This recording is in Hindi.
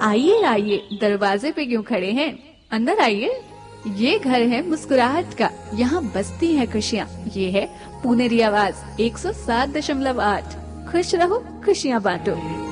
आइए आइए, दरवाजे पे क्यों खड़े हैं, अंदर आइए। ये घर है मुस्कुराहट का, यहाँ बसती है खुशियाँ। ये है पुनेरी आवाज 107.8। खुश रहो, खुशियाँ बांटो।